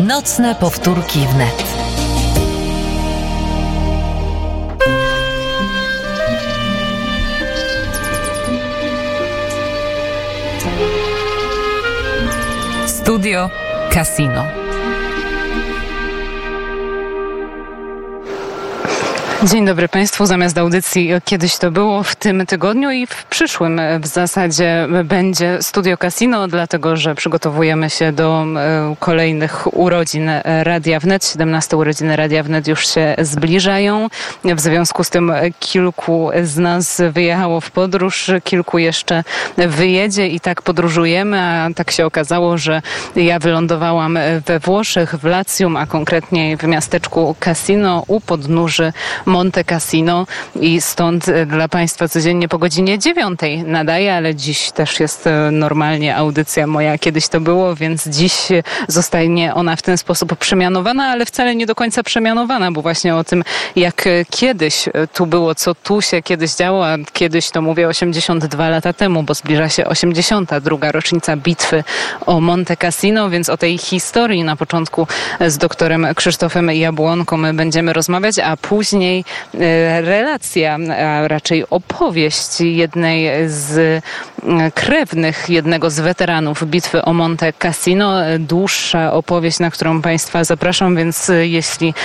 Nocne powtórki wnet. Studio Casino. Dzień dobry Państwu. Zamiast audycji Kiedyś to było w tym tygodniu i w przyszłym w zasadzie będzie Studio Casino, dlatego że przygotowujemy się do kolejnych urodzin Radia Wnet. 17 urodziny Radia Wnet już się zbliżają. W związku z tym kilku z nas wyjechało w podróż, kilku jeszcze wyjedzie i tak podróżujemy, a tak się okazało, że ja wylądowałam we Włoszech, w Lacjum, a konkretnie w miasteczku Cassino u podnóży Monte Cassino i stąd dla Państwa codziennie po godzinie 9 nadaję, ale dziś też jest normalnie audycja moja Kiedyś to było, więc dziś zostanie ona w ten sposób przemianowana, ale wcale nie do końca przemianowana, bo właśnie o tym, jak kiedyś tu było, co tu się kiedyś działo, a kiedyś to mówię 82 lata temu, bo zbliża się 82. rocznica bitwy o Monte Cassino, więc o tej historii na początku z doktorem Krzysztofem Jabłonką będziemy rozmawiać, a później relacja, a raczej opowieść jednej z krewnych, jednego z weteranów bitwy o Monte Cassino. Dłuższa opowieść, na którą Państwa zapraszam, więc jeśli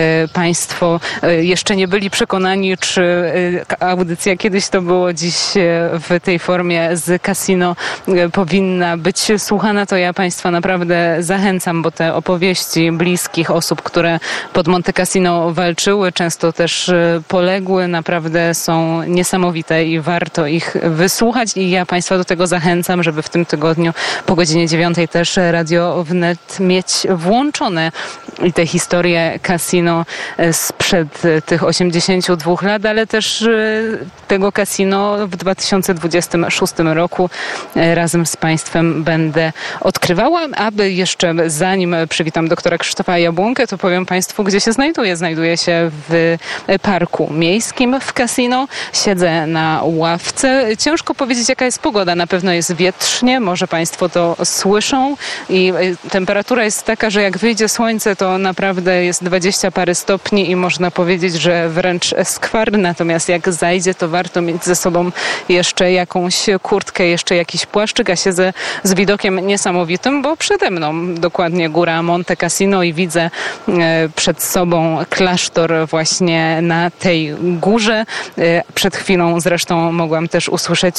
Państwo jeszcze nie byli przekonani, czy audycja Kiedyś to było dziś w tej formie z Cassino powinna być słuchana, to ja Państwa naprawdę zachęcam, bo te opowieści bliskich osób, które pod Monte Cassino walczyły, często też poległy, naprawdę są niesamowite i warto ich wysłuchać i ja Państwa do tego zachęcam, żeby w tym tygodniu po godzinie 9 też Radio Wnet mieć włączone i te historie Cassino sprzed tych 82 lat, ale też tego Cassino w 2026 roku razem z Państwem będę odkrywała, aby jeszcze zanim przywitam doktora Krzysztofa Jabłonkę, to powiem Państwu, gdzie się znajduje. Znajduje się w Parku Miejskim w Cassino. Siedzę na ławce. Ciężko powiedzieć, jaka jest pogoda. Na pewno jest wietrznie, może Państwo to słyszą i temperatura jest taka, że jak wyjdzie słońce, to naprawdę jest 20 parę stopni i można powiedzieć, że wręcz skwar. Natomiast jak zajdzie, to warto mieć ze sobą jeszcze jakąś kurtkę, jeszcze jakiś płaszczyk, a siedzę z widokiem niesamowitym, bo przede mną dokładnie góra Monte Cassino i widzę przed sobą klasztor właśnie na tej górze. Przed chwilą zresztą mogłam też usłyszeć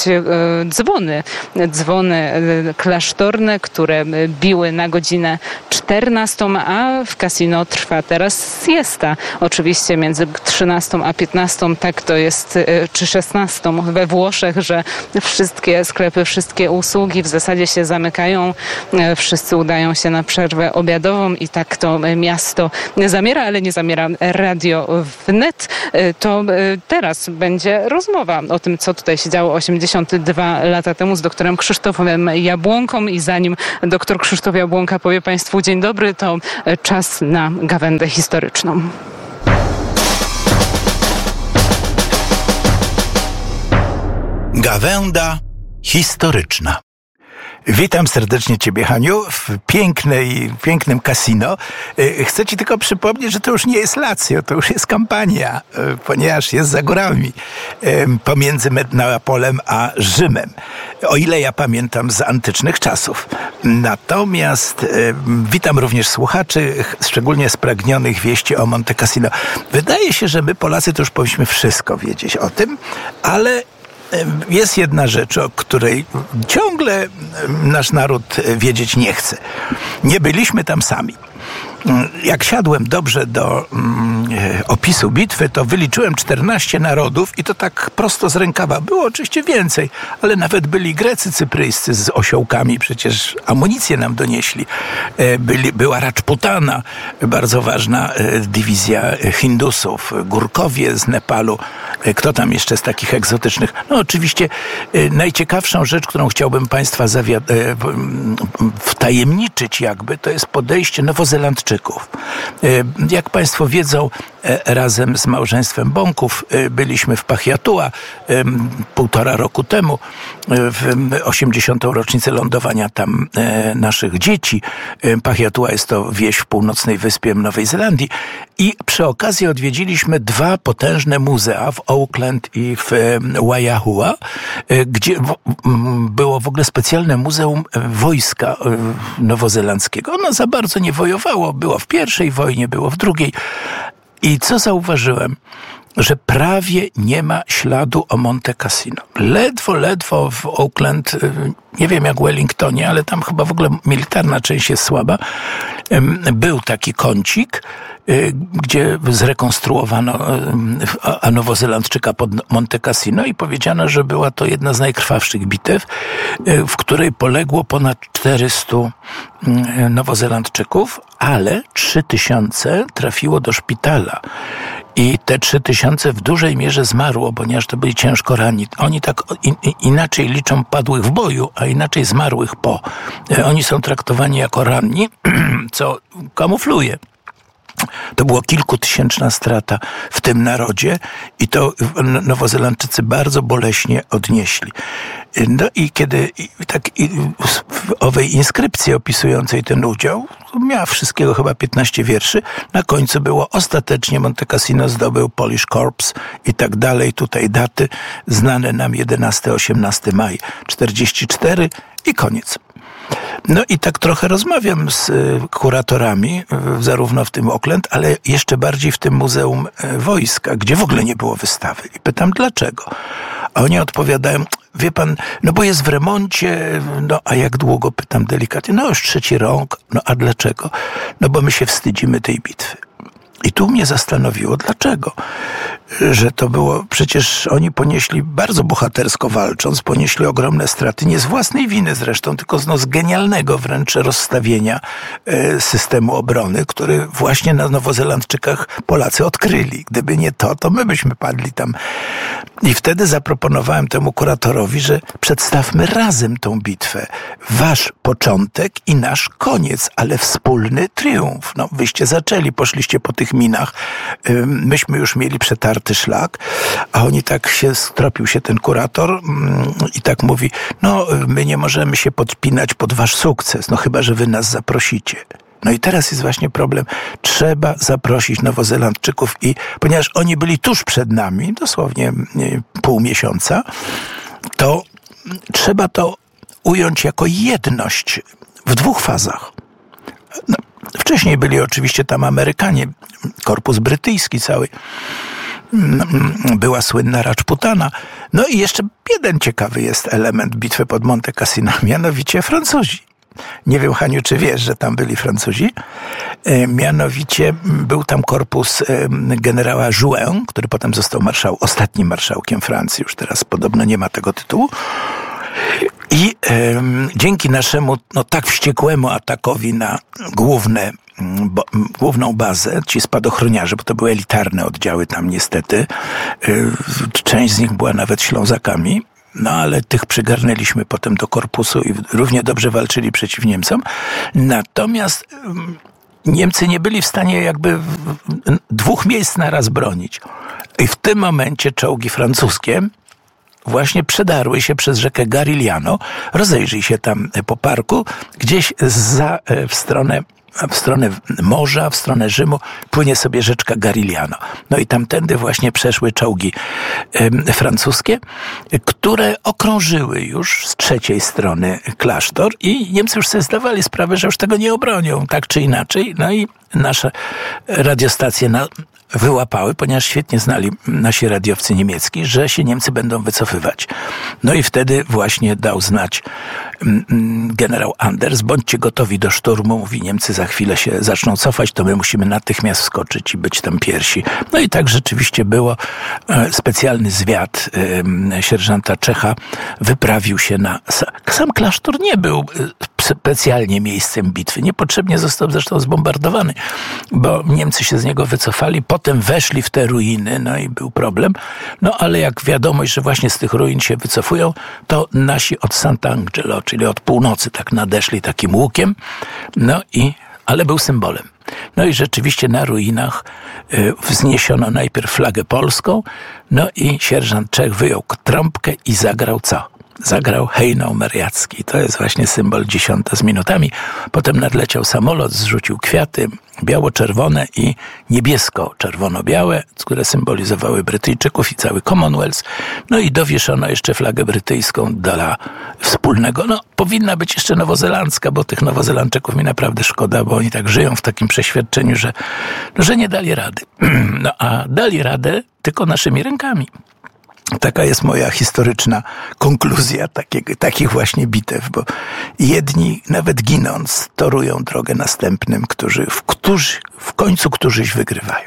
dzwony klasztorne, które biły na godzinę 14, a w Cassino trwa teraz siesta. Oczywiście między 13 a 15, tak to jest, czy 16 we Włoszech, że wszystkie sklepy, wszystkie usługi w zasadzie się zamykają. Wszyscy udają się na przerwę obiadową i tak to miasto zamiera, ale nie zamiera Radio Wnet. To teraz będzie rozmowa o tym, co tutaj się działo 82 lata temu z doktorem Krzysztofem Jabłonką i zanim doktor Krzysztof Jabłonka powie Państwu dzień dobry, to czas na gawędę historyczną. Gawęda historyczna. Witam serdecznie Ciebie, Haniu, w pięknym Cassino. Chcę Ci tylko przypomnieć, że to już nie jest Lazio, to już jest Campania, ponieważ jest za górami, pomiędzy Neapolem a Rzymem. O ile ja pamiętam z antycznych czasów. Natomiast witam również słuchaczy, szczególnie spragnionych wieści o Monte Cassino. Wydaje się, że my Polacy to już powinniśmy wszystko wiedzieć o tym, ale jest jedna rzecz, o której ciągle nasz naród wiedzieć nie chce. Nie byliśmy tam sami. Jak siadłem dobrze do opisu bitwy, to wyliczyłem 14 narodów i to tak prosto z rękawa. Było oczywiście więcej, ale nawet byli Grecy cypryjscy z osiołkami, przecież amunicję nam donieśli. Była Rajputana, bardzo ważna dywizja Hindusów, Górkowie z Nepalu, Kto tam jeszcze z takich egzotycznych? No oczywiście najciekawszą rzecz, którą chciałbym Państwa wtajemniczyć jakby, to jest podejście Nowozelandczyków. Jak Państwo wiedzą, razem z małżeństwem Bąków byliśmy w Pahiatua 1,5 roku temu, w 80. rocznicę lądowania tam naszych dzieci. Pahiatua jest to wieś w północnej wyspie Nowej Zelandii i przy okazji odwiedziliśmy 2 potężne muzea w Auckland i w Waiahua, gdzie było w ogóle specjalne muzeum wojska nowozelandzkiego. Ono za bardzo nie wojowało, było w I wojnie, było w II. I co zauważyłem? Że prawie nie ma śladu o Monte Cassino. Ledwo w Auckland, nie wiem jak w Wellingtonie, ale tam chyba w ogóle militarna część jest słaba, był taki kącik, gdzie zrekonstruowano Nowozelandczyka pod Monte Cassino i powiedziano, że była to jedna z najkrwawszych bitew, w której poległo ponad 400 Nowozelandczyków, ale 3000 trafiło do szpitala. I te 3000 w dużej mierze zmarło, ponieważ to byli ciężko ranni. Oni tak inaczej liczą padłych w boju, a inaczej zmarłych po. Oni są traktowani jako ranni, co kamufluje. To było kilkutysięczna strata w tym narodzie i to Nowozelandczycy bardzo boleśnie odnieśli. No i kiedy w owej inskrypcji opisującej ten udział, miała wszystkiego chyba 15 wierszy, na końcu było ostatecznie Monte Cassino zdobył Polish Corps i tak dalej. Tutaj daty znane nam 11-18 maj 44 i koniec. No i tak trochę rozmawiam z kuratorami, zarówno w tym Auckland, ale jeszcze bardziej w tym Muzeum Wojska, gdzie w ogóle nie było wystawy. I pytam, dlaczego? A oni odpowiadają, wie pan, no bo jest w remoncie, no a jak długo? Pytam delikatnie, no już 3 rok, no a dlaczego? No bo my się wstydzimy tej bitwy. I tu mnie zastanowiło, dlaczego? Że to było, przecież oni ponieśli bardzo bohatersko walcząc, ponieśli ogromne straty, nie z własnej winy zresztą, tylko z genialnego wręcz rozstawienia systemu obrony, który właśnie na Nowozelandczykach Polacy odkryli. Gdyby nie to, to my byśmy padli tam. I wtedy zaproponowałem temu kuratorowi, że przedstawmy razem tą bitwę. Wasz początek i nasz koniec, ale wspólny triumf. No, wyście zaczęli, poszliście po tych minach, myśmy już mieli przetarty szlak, a oni tak stropił się ten kurator i tak mówi, no my nie możemy się podpinać pod wasz sukces, no chyba, że wy nas zaprosicie. No i teraz jest właśnie problem. Trzeba zaprosić Nowozelandczyków i ponieważ oni byli tuż przed nami, dosłownie pół miesiąca, to trzeba to ująć jako jedność w 2 fazach. No, wcześniej byli oczywiście tam Amerykanie, korpus brytyjski cały. Była słynna Rajputana. No i jeszcze jeden ciekawy jest element bitwy pod Monte Cassino, mianowicie Francuzi. Nie wiem, Haniu, czy wiesz, że tam byli Francuzi? Mianowicie był tam korpus generała Juin, który potem został ostatnim marszałkiem Francji. Już teraz podobno nie ma tego tytułu. I dzięki naszemu tak wściekłemu atakowi na główną bazę, ci spadochroniarze, bo to były elitarne oddziały tam niestety, część z nich była nawet Ślązakami, no ale tych przygarnęliśmy potem do korpusu i równie dobrze walczyli przeciw Niemcom. Natomiast Niemcy nie byli w stanie jakby 2 miejsc naraz bronić. I w tym momencie czołgi francuskie właśnie przedarły się przez rzekę Garigliano. Rozejrzyj się tam po parku, gdzieś w stronę morza, w stronę Rzymu płynie sobie rzeczka Garigliano. No i tamtędy właśnie przeszły czołgi francuskie, które okrążyły już z 3 strony klasztor i Niemcy już sobie zdawali sprawę, że już tego nie obronią, tak czy inaczej. No i nasze radiostacje wyłapały, ponieważ świetnie znali nasi radiowcy niemiecki, że się Niemcy będą wycofywać. No i wtedy właśnie dał znać generał Anders, bądźcie gotowi do szturmu, mówi, Niemcy za chwilę się zaczną cofać, to my musimy natychmiast wskoczyć i być tam pierwsi. No i tak rzeczywiście było. Specjalny zwiad sierżanta Czecha wyprawił się sam klasztor nie był specjalnie miejscem bitwy. Niepotrzebnie został zresztą zbombardowany, bo Niemcy się z niego wycofali, potem weszli w te ruiny, no i był problem. No ale jak wiadomość, że właśnie z tych ruin się wycofują, to nasi od Sant'Angelo, czyli od północy, tak nadeszli takim łukiem, ale był symbolem. No i rzeczywiście na ruinach wzniesiono najpierw flagę polską, no i sierżant Czech wyjął trąbkę i zagrał co? Zagrał hejnał mariacki. To jest właśnie symbol 10 z minutami. Potem nadleciał samolot, zrzucił kwiaty biało-czerwone i niebiesko-czerwono-białe, które symbolizowały Brytyjczyków i cały Commonwealth. No i dowieszono jeszcze flagę brytyjską dla wspólnego. No, powinna być jeszcze nowozelandzka, bo tych Nowozelandczyków mi naprawdę szkoda, bo oni tak żyją w takim przeświadczeniu, że nie dali rady. No a dali radę tylko naszymi rękami. Taka jest moja historyczna konkluzja takich właśnie bitew, bo jedni, nawet ginąc, torują drogę następnym, którzy w końcu którzyś wygrywają.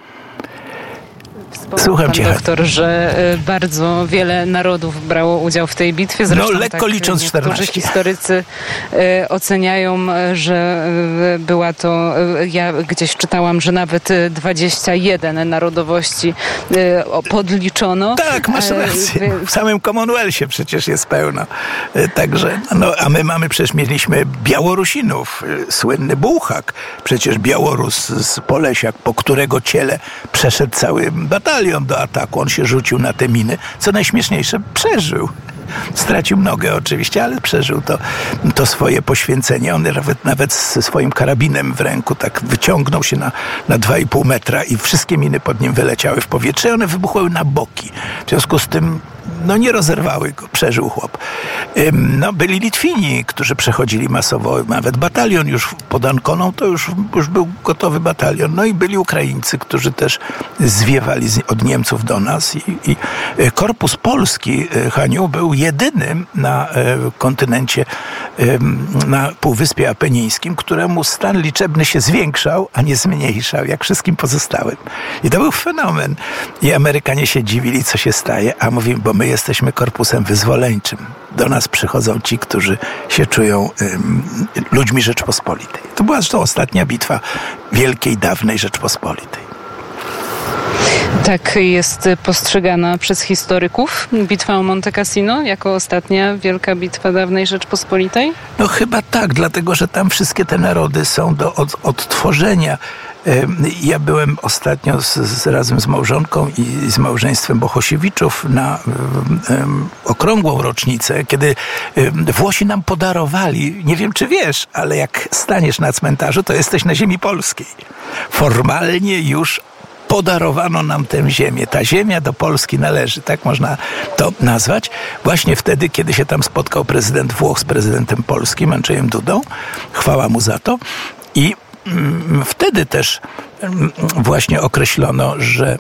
Słucham cię, doktor, że bardzo wiele narodów brało udział w tej bitwie. Zresztą lekko licząc 14. Historycy oceniają, że była to, ja gdzieś czytałam, że nawet 21 narodowości podliczono. Tak, masz rację. W samym Commonwealthie przecież jest pełno. Także, a my przecież mieliśmy Białorusinów, słynny Bułhak, przecież Białorus z Polesia, po którego ciele przeszedł cały batalion do ataku. On się rzucił na te miny. Co najśmieszniejsze, przeżył. Stracił nogę oczywiście, ale przeżył to swoje poświęcenie. On nawet ze swoim karabinem w ręku tak wyciągnął się na 2,5 metra i wszystkie miny pod nim wyleciały w powietrze i one wybuchły na boki. W związku z tym nie rozerwały go, przeżył chłop. Byli Litwini, którzy przechodzili masowo, nawet batalion już pod Anconą, to już był gotowy batalion. No i byli Ukraińcy, którzy też zwiewali od Niemców do nas i Korpus Polski, Haniu, był jedynym na kontynencie, na Półwyspie Apenińskim, któremu stan liczebny się zwiększał, a nie zmniejszał, jak wszystkim pozostałym. I to był fenomen. I Amerykanie się dziwili, co się staje, a mówimy, bo my jesteśmy korpusem wyzwoleńczym. Do nas przychodzą ci, którzy się czują ludźmi Rzeczpospolitej. To była zresztą ostatnia bitwa wielkiej, dawnej Rzeczpospolitej. Tak jest postrzegana przez historyków bitwa o Monte Cassino jako ostatnia wielka bitwa dawnej Rzeczpospolitej? No chyba tak, dlatego że tam wszystkie te narody są do odtworzenia. Ja byłem ostatnio razem z małżonką i z małżeństwem Bohosiewiczów na okrągłą rocznicę, kiedy Włosi nam podarowali, nie wiem czy wiesz, ale jak staniesz na cmentarzu, to jesteś na ziemi polskiej. Formalnie już podarowano nam tę ziemię. Ta ziemia do Polski należy, tak można to nazwać. Właśnie wtedy, kiedy się tam spotkał prezydent Włoch z prezydentem polskim, Andrzejem Dudą. Chwała mu za to. I wtedy też właśnie określono, że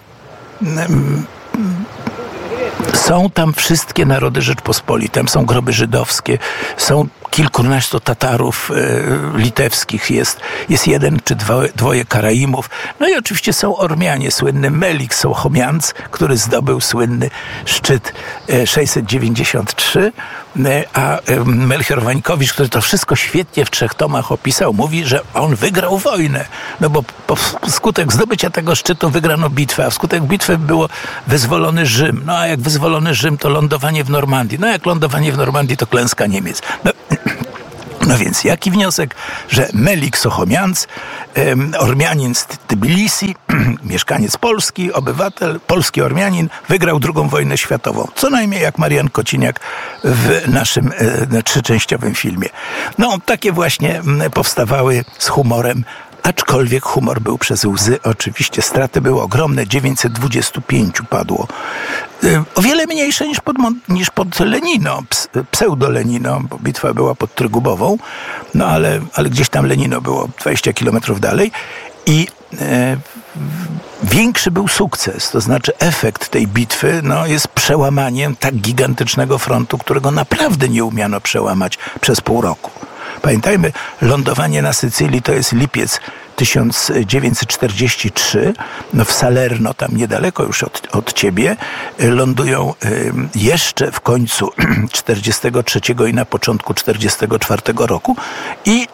są tam wszystkie narody Rzeczpospolite. Tam są groby żydowskie, są kilkunastu Tatarów litewskich, jest jeden czy dwoje Karaimów. No i oczywiście są Ormianie, słynny Melik Sochomianc, który zdobył słynny szczyt 693, a Melchior Wańkowicz, który to wszystko świetnie w 3 tomach opisał, mówi, że on wygrał wojnę. No bo wskutek zdobycia tego szczytu wygrano bitwę, a wskutek bitwy było wyzwolony Rzym. No a jak wyzwolony Rzym, to lądowanie w Normandii. No jak lądowanie w Normandii, to klęska Niemiec. No więc jaki wniosek, że Melik Sochomianc, Ormianin z Tbilisi, mieszkaniec Polski, obywatel, polski Ormianin, wygrał II wojnę światową. Co najmniej jak Marian Kociniak w naszym 3-częściowym filmie. No takie właśnie powstawały z humorem, aczkolwiek humor był przez łzy. Oczywiście straty były ogromne, 925 padło. O wiele mniejsze niż pod Lenino, pseudo-Lenino, bo bitwa była pod Trygubową, no ale gdzieś tam Lenino było 20 kilometrów dalej i większy był sukces, to znaczy efekt tej bitwy jest przełamaniem tak gigantycznego frontu, którego naprawdę nie umiano przełamać przez pół roku. Pamiętajmy, lądowanie na Sycylii to jest lipiec 1943, no w Salerno, tam niedaleko już od ciebie, lądują jeszcze w końcu 43 i na początku 44 roku i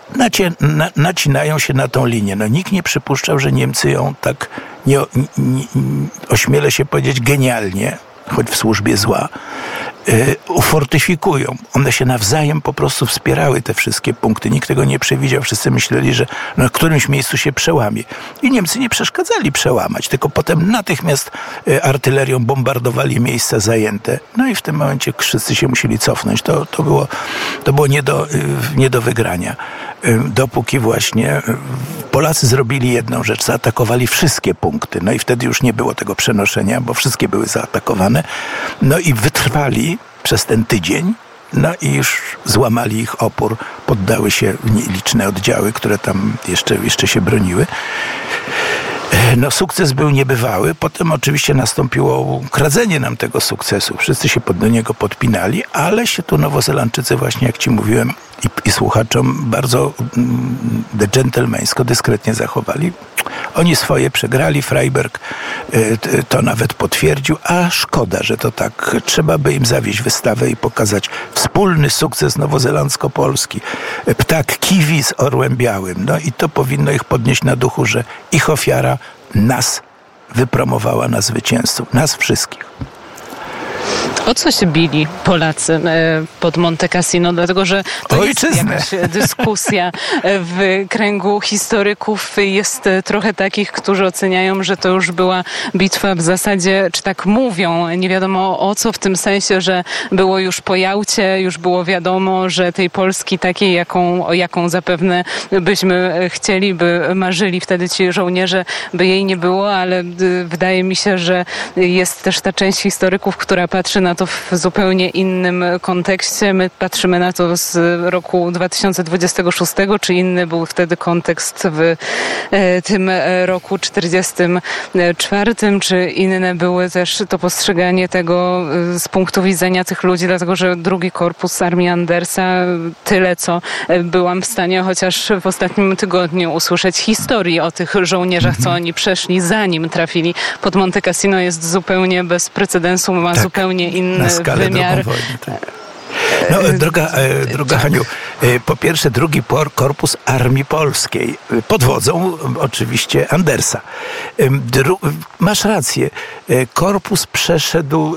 nacinają się na tą linię. No nikt nie przypuszczał, że Niemcy ją tak, ośmielę się powiedzieć, genialnie, choć w służbie zła, ufortyfikują. One się nawzajem po prostu wspierały, te wszystkie punkty. Nikt tego nie przewidział. Wszyscy myśleli, że na którymś miejscu się przełamie. I Niemcy nie przeszkadzali przełamać, tylko potem natychmiast artylerią bombardowali miejsca zajęte. No i w tym momencie wszyscy się musieli cofnąć. To było nie do wygrania. Dopóki właśnie Polacy zrobili jedną rzecz, zaatakowali wszystkie punkty. No i wtedy już nie było tego przenoszenia, bo wszystkie były zaatakowane. No i wytrwali przez ten tydzień, no i już złamali ich opór, poddały się liczne oddziały, które tam jeszcze się broniły. No sukces był niebywały, potem oczywiście nastąpiło kradzenie nam tego sukcesu. Wszyscy się do niego podpinali, ale się tu Nowozelandczycy właśnie, jak ci mówiłem i słuchaczom, bardzo dżentelmeńsko, dyskretnie zachowali. Oni swoje przegrali, Freyberg to nawet potwierdził, a szkoda, że to tak. Trzeba by im zawieźć wystawę i pokazać wspólny sukces nowozelandzko-polski. Ptak kiwi z orłem białym. No i to powinno ich podnieść na duchu, że ich ofiara nas wypromowała na zwycięzców. Nas wszystkich. O co się bili Polacy pod Monte Cassino? Dlatego, że to jest jakaś dyskusja w kręgu historyków. Jest trochę takich, którzy oceniają, że to już była bitwa w zasadzie, czy tak mówią, nie wiadomo o co, w tym sensie, że było już po Jałcie, już było wiadomo, że tej Polski takiej, jaką zapewne byśmy chcieli, by marzyli wtedy ci żołnierze, by jej nie było, ale wydaje mi się, że jest też ta część historyków, która patrzy na to w zupełnie innym kontekście. My patrzymy na to z roku 2026, czy inny był wtedy kontekst w tym roku 44, czy inne były też to postrzeganie tego z punktu widzenia tych ludzi, dlatego że drugi korpus Armii Andersa, tyle co byłam w stanie chociaż w ostatnim tygodniu usłyszeć historii o tych żołnierzach, co oni przeszli, zanim trafili pod Monte Cassino, jest zupełnie bez precedensu, ma zupełnie inny wymiar. Wojny, tak. No, droga Haniu, po pierwsze drugi korpus Armii Polskiej pod wodzą oczywiście Andersa. Masz rację, korpus przeszedł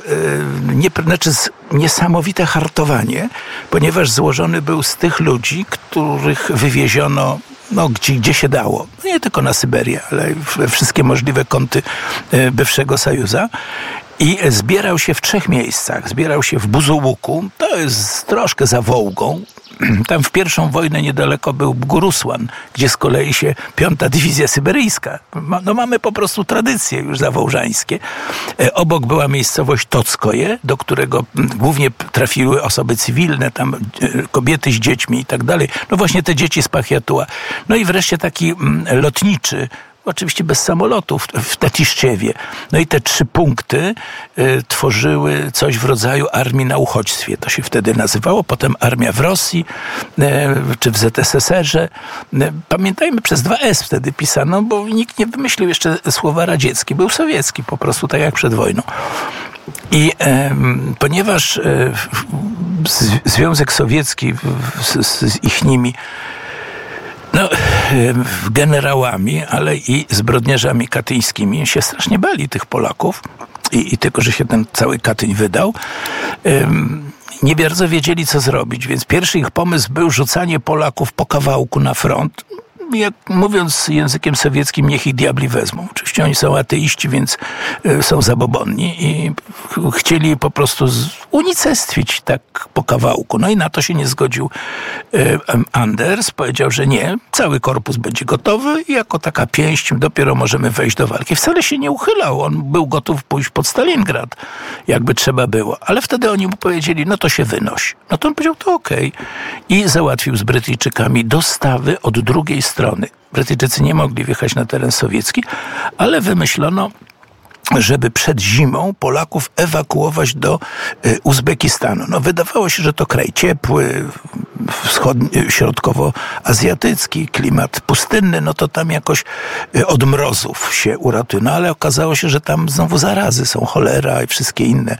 niesamowite hartowanie, ponieważ złożony był z tych ludzi, których wywieziono gdzie się dało. Nie tylko na Syberię, ale we wszystkie możliwe kąty bywszego Sojuza. I zbierał się w 3 miejscach. Zbierał się w Buzułuku, to jest troszkę za Wołgą. Tam w pierwszą wojnę niedaleko był Górusłan, gdzie z kolei się 5. Dywizja Syberyjska. No mamy po prostu tradycje już zawołżańskie. Obok była miejscowość Tockoje, do którego głównie trafiły osoby cywilne, tam kobiety z dziećmi i tak dalej. No właśnie te dzieci z Pachiatua. No i wreszcie taki lotniczy, oczywiście bez samolotów, w Tetiszczewie. No i te 3 punkty tworzyły coś w rodzaju armii na uchodźstwie. To się wtedy nazywało. Potem armia w Rosji, czy w ZSSR-ze. Pamiętajmy, przez 2S wtedy pisano, bo nikt nie wymyślił jeszcze słowa radziecki. Był sowiecki po prostu, tak jak przed wojną. I ponieważ Związek Sowiecki z nimi generałami, ale i zbrodniarzami katyńskimi się strasznie bali tych Polaków i tylko, że się ten cały Katyń wydał. Nie bardzo wiedzieli, co zrobić, więc pierwszy ich pomysł był rzucanie Polaków po kawałku na front. Jak mówiąc językiem sowieckim, niech ich diabli wezmą. Oczywiście oni są ateiści, więc są zabobonni i chcieli po prostu unicestwić tak po kawałku. No i na to się nie zgodził Anders. Powiedział, że nie, cały korpus będzie gotowy i jako taka pięść dopiero możemy wejść do walki. Wcale się nie uchylał. On był gotów pójść pod Stalingrad, jakby trzeba było. Ale wtedy oni mu powiedzieli, no to się wynoś. No to on powiedział, to okej. I załatwił z Brytyjczykami dostawy od drugiej strony. Brytyjczycy nie mogli wjechać na teren sowiecki, ale wymyślono, żeby przed zimą Polaków ewakuować do Uzbekistanu. No wydawało się, że to kraj ciepły, środkowoazjatycki, klimat pustynny, no to tam jakoś od mrozów się uratuje. No ale okazało się, że tam znowu zarazy są, cholera i wszystkie inne,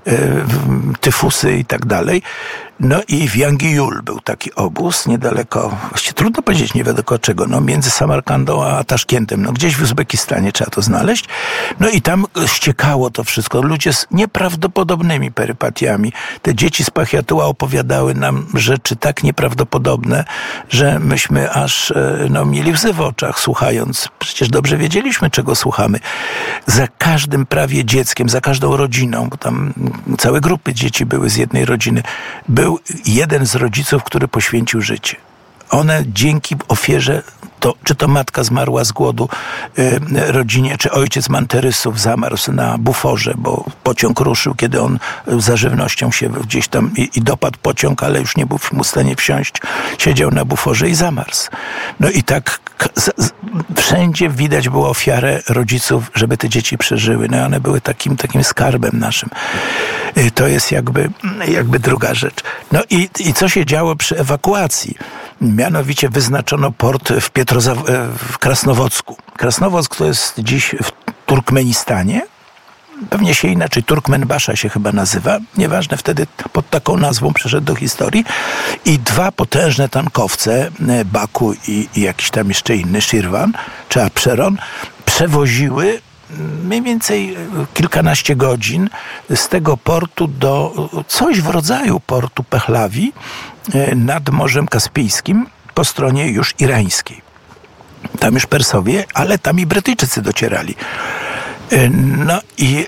tyfusy i tak dalej. No i w Jangijul był taki obóz, niedaleko, właściwie trudno powiedzieć niedaleko czego, no między Samarkandą a Taszkentem, no gdzieś w Uzbekistanie trzeba to znaleźć. No i tam ściekało to wszystko. Ludzie z nieprawdopodobnymi perypatiami. Te dzieci z Pachiatuła opowiadały nam rzeczy tak nieprawdopodobne, że myśmy aż mieli łzy w oczach słuchając. Przecież dobrze wiedzieliśmy, czego słuchamy. Za każdym prawie dzieckiem, za każdą rodziną, bo tam całe grupy dzieci były z jednej rodziny, był jeden z rodziców, który poświęcił życie. One dzięki ofierze, czy to matka zmarła z głodu rodzinie, czy ojciec manterysów zamarł na buforze, bo pociąg ruszył, kiedy on za żywnością się gdzieś tam i dopadł pociąg, ale już nie był mu w stanie wsiąść. Siedział na buforze i zamarzł. No i tak wszędzie widać było ofiarę rodziców, żeby te dzieci przeżyły. No one były takim skarbem naszym. To jest jakby druga rzecz. No i co się działo przy ewakuacji? Mianowicie wyznaczono port w Krasnowocku. Krasnowock to jest dziś w Turkmenistanie. Pewnie się inaczej, Turkmenbasza się chyba nazywa. Nieważne, wtedy pod taką nazwą przeszedł do historii. I dwa potężne tankowce, Baku i jakiś tam jeszcze inny, Shirvan czy Apsheron, przewoziły mniej więcej kilkanaście godzin z tego portu do coś w rodzaju portu Pehlavi nad Morzem Kaspijskim po stronie już irańskiej. Tam już Persowie, ale tam i Brytyjczycy docierali. No i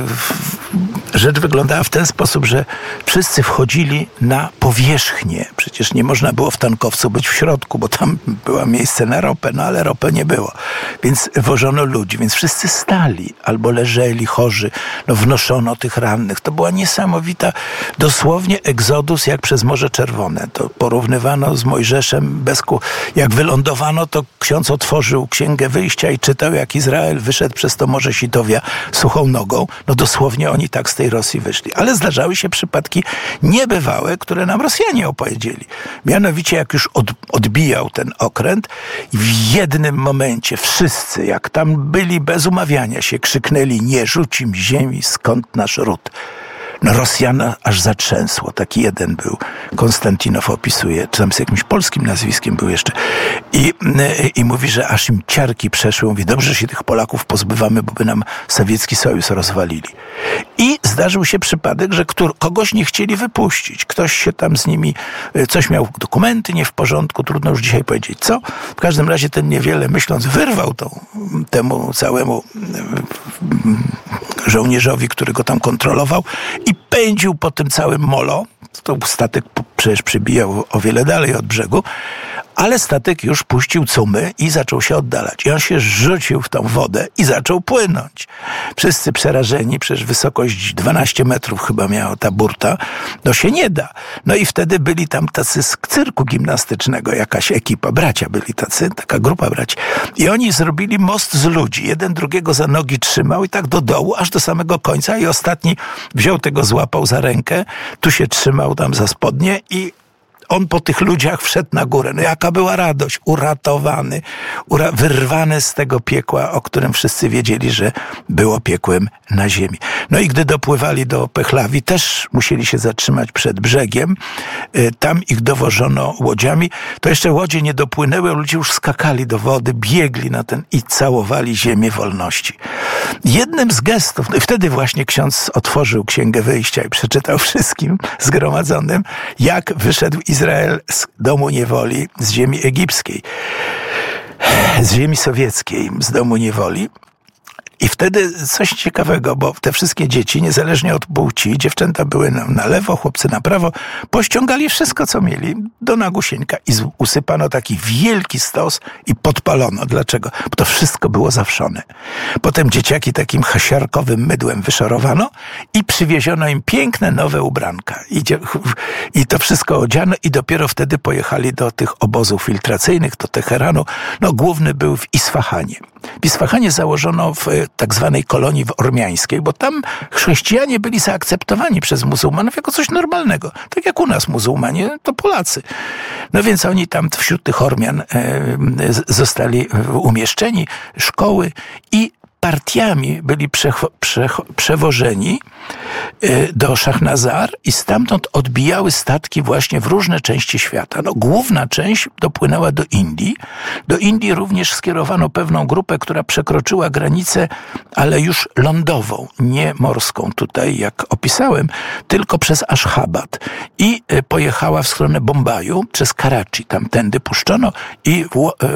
rzecz wyglądała w ten sposób, że wszyscy wchodzili na powierzchnię. Przecież nie można było w tankowcu być w środku, bo tam było miejsce na ropę, no ale ropy nie było. Więc wożono ludzi, więc wszyscy stali albo leżeli chorzy, no wnoszono tych rannych. To była niesamowita, dosłownie egzodus jak przez Morze Czerwone. To porównywano z Mojżeszem jak wylądowano, to ksiądz otworzył Księgę Wyjścia i czytał, jak Izrael wyszedł przez to Morze Sitowia suchą nogą. No dosłownie oni tak z tej Rosji wyszli. Ale zdarzały się przypadki niebywałe, które nam Rosjanie opowiedzieli. Mianowicie jak już odbijał ten okręt, w jednym momencie wszyscy, jak tam byli bez umawiania się, krzyknęli: nie rzucim ziemi, skąd nasz ród. No Rosjana aż zatrzęsło. Taki jeden był. Konstantinow opisuje, czy tam z jakimś polskim nazwiskiem był jeszcze. I mówi, że aż im ciarki przeszły. Mówi, dobrze, że się tych Polaków pozbywamy, bo by nam sowiecki sojusz rozwalili. I zdarzył się przypadek, że kogoś nie chcieli wypuścić. Ktoś się tam z nimi, coś miał dokumenty nie w porządku, trudno już dzisiaj powiedzieć co. W każdym razie ten niewiele myśląc wyrwał temu całemu żołnierzowi, który go tam kontrolował i pędził po tym całym molo. To statek przecież przybijał o wiele dalej od brzegu, ale statek już puścił cumy i zaczął się oddalać. I on się rzucił w tą wodę i zaczął płynąć. Wszyscy przerażeni, przecież wysokość 12 metrów chyba miała ta burta. No się nie da. No i wtedy byli tam tacy z cyrku gimnastycznego, jakaś ekipa, bracia byli tacy, taka grupa braci. I oni zrobili most z ludzi. Jeden drugiego za nogi trzymał i tak do dołu, aż do samego końca. I ostatni wziął tego, złapał za rękę, tu się trzymał tam za spodnie i on po tych ludziach wszedł na górę. No jaka była radość. Uratowany, wyrwany z tego piekła, o którym wszyscy wiedzieli, że było piekłem na ziemi. No i gdy dopływali do Pehlavi, też musieli się zatrzymać przed brzegiem. Tam ich dowożono łodziami. To jeszcze łodzie nie dopłynęły, ludzie już skakali do wody, biegli na i całowali ziemię wolności. Jednym z gestów, no i wtedy właśnie ksiądz otworzył Księgę Wyjścia i przeczytał wszystkim zgromadzonym, jak wyszedł Izrael z domu niewoli, z ziemi egipskiej, z ziemi sowieckiej, z domu niewoli. I wtedy coś ciekawego, bo te wszystkie dzieci, niezależnie od płci, dziewczęta były na lewo, chłopcy na prawo, pościągali wszystko, co mieli do nagusieńka i usypano taki wielki stos i podpalono. Dlaczego? Bo to wszystko było zawszone. Potem dzieciaki takim hasiarkowym mydłem wyszorowano i przywieziono im piękne, nowe ubranka. I to wszystko odziano i dopiero wtedy pojechali do tych obozów filtracyjnych, do Teheranu. No główny był w Isfahanie. W Isfahanie założono w tak zwanej kolonii ormiańskiej, bo tam chrześcijanie byli zaakceptowani przez muzułmanów jako coś normalnego. Tak jak u nas muzułmanie, to Polacy. No więc oni tam wśród tych Ormian zostali umieszczeni, szkoły i partiami byli przewożeni do Szahnazar i stamtąd odbijały statki właśnie w różne części świata. No, główna część dopłynęła do Indii. Do Indii również skierowano pewną grupę, która przekroczyła granicę, ale już lądową, nie morską tutaj, jak opisałem, tylko przez Ashgabat. I pojechała w stronę Bombaju, przez Karachi. Tamtędy puszczono i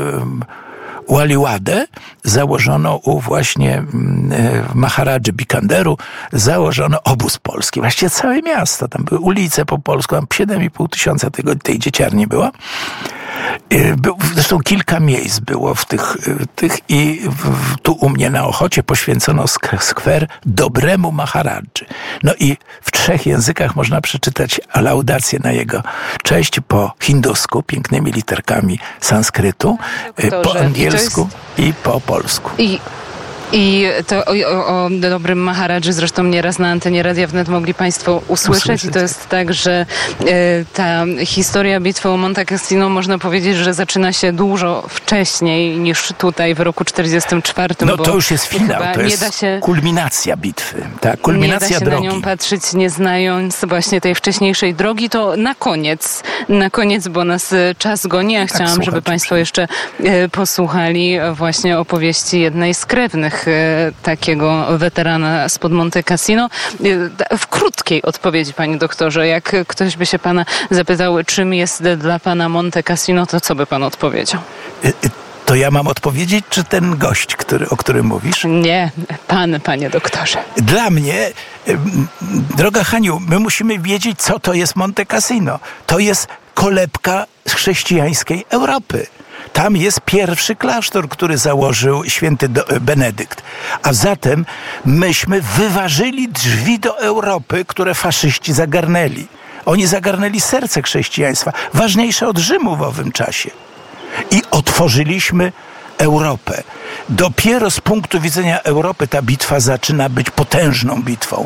Waliładę założono u właśnie Maharadży Bikanderu, założono obóz polski. Właściwie całe miasto. Tam były ulice po polsku, tam 7,5 tysiąca tej dzieciarni było. Zresztą kilka miejsc było w tych i tu u mnie na Ochocie poświęcono skwer dobremu Maharadży. No i w 3 językach można przeczytać laudację na jego cześć po hindusku, pięknymi literkami sanskrytu, po angielsku i po polsku. I to o dobrym Maharadży zresztą nieraz na antenie Radia Wnet mogli Państwo usłyszeć. I to jest tak, że ta historia bitwy o Monte Cassino można powiedzieć, że zaczyna się dużo wcześniej niż tutaj w roku 1944. No to już jest finał, to jest kulminacja bitwy. Tak, kulminacja drogi. Nie da się na nią patrzeć, nie znając właśnie tej wcześniejszej drogi. To na koniec, bo nas czas goni. Ja chciałam, żeby Państwo jeszcze posłuchali właśnie opowieści jednej z krewnych takiego weterana spod Monte Cassino. W krótkiej odpowiedzi, panie doktorze, jak ktoś by się pana zapytał, czym jest dla pana Monte Cassino, to co by pan odpowiedział? To ja mam odpowiedzieć, czy ten gość, o którym mówisz? Nie, pan, panie doktorze. Dla mnie, droga Haniu, my musimy wiedzieć, co to jest Monte Cassino. To jest kolebka chrześcijańskiej Europy. Tam jest pierwszy klasztor, który założył święty Benedykt. A zatem myśmy wyważyli drzwi do Europy, które faszyści zagarnęli. Oni zagarnęli serce chrześcijaństwa, ważniejsze od Rzymu w owym czasie. I otworzyliśmy Europę. Dopiero z punktu widzenia Europy ta bitwa zaczyna być potężną bitwą.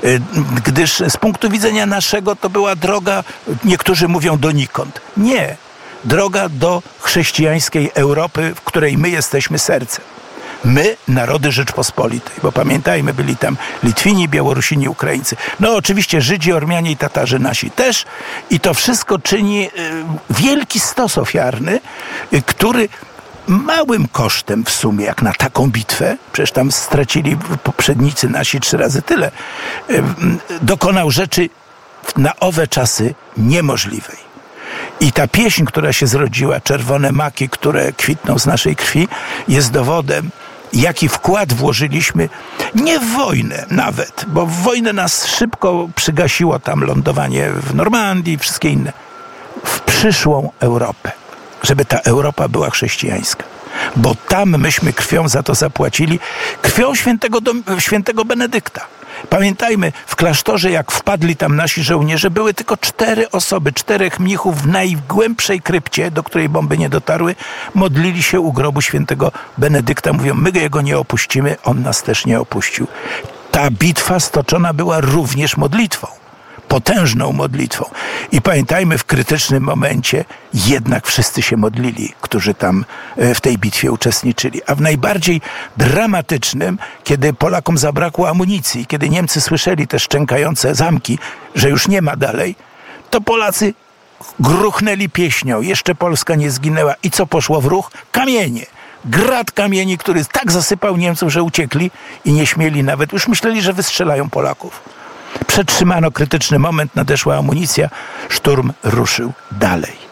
Gdyż z punktu widzenia naszego to była droga, niektórzy mówią donikąd. Nie. Droga do chrześcijańskiej Europy, w której my jesteśmy sercem. My, narody Rzeczpospolitej, bo pamiętajmy, byli tam Litwini, Białorusini, Ukraińcy. No oczywiście Żydzi, Ormianie i Tatarzy nasi też. I to wszystko czyni wielki stos ofiarny, który małym kosztem w sumie, jak na taką bitwę, przecież tam stracili poprzednicy nasi 3 razy tyle, dokonał rzeczy na owe czasy niemożliwej. I ta pieśń, która się zrodziła, Czerwone maki, które kwitną z naszej krwi, jest dowodem, jaki wkład włożyliśmy, nie w wojnę nawet, bo w wojnę nas szybko przygasiło tam lądowanie w Normandii i wszystkie inne, w przyszłą Europę, żeby ta Europa była chrześcijańska. Bo tam myśmy krwią za to zapłacili, krwią świętego Benedykta. Pamiętajmy, w klasztorze, jak wpadli tam nasi żołnierze, były tylko 4 osoby, 4 mnichów w najgłębszej krypcie, do której bomby nie dotarły, modlili się u grobu świętego Benedykta. Mówią, my jego nie opuścimy, on nas też nie opuścił. Ta bitwa stoczona była również modlitwą. Potężną modlitwą. I pamiętajmy, w krytycznym momencie jednak wszyscy się modlili, którzy tam w tej bitwie uczestniczyli. A w najbardziej dramatycznym, kiedy Polakom zabrakło amunicji, kiedy Niemcy słyszeli te szczękające zamki, że już nie ma dalej, to Polacy gruchnęli pieśnią. Jeszcze Polska nie zginęła. I co poszło w ruch? Kamienie. Grad kamieni, który tak zasypał Niemców, że uciekli i nie śmieli nawet. Już myśleli, że wystrzelają Polaków. Przetrzymano krytyczny moment, nadeszła amunicja, szturm ruszył dalej.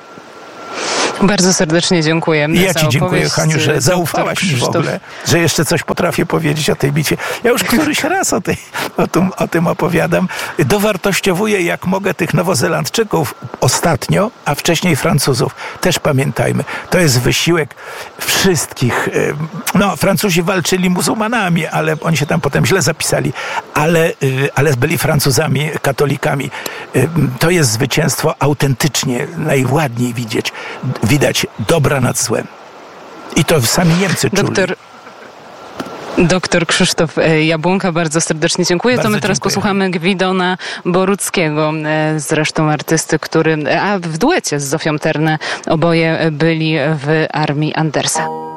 Bardzo serdecznie dziękuję. Ja ci dziękuję, Haniu, że zaufałaś mi w ogóle, że jeszcze coś potrafię powiedzieć o tej bitwie. Ja już któryś raz o tym opowiadam. Dowartościowuję, jak mogę, tych Nowozelandczyków ostatnio, a wcześniej Francuzów. Też pamiętajmy, to jest wysiłek wszystkich. No, Francuzi walczyli muzułmanami, ale oni się tam potem źle zapisali, ale byli Francuzami, katolikami. To jest zwycięstwo autentycznie, najładniej widać dobra nad złem. I to sami Niemcy czuli. Doktor Krzysztof Jabłonka, bardzo serdecznie dziękuję. Bardzo to my teraz dziękuję. posłuchamy Gwidona Boruckiego, zresztą artysty, który w duecie z Zofią Terne oboje byli w armii Andersa.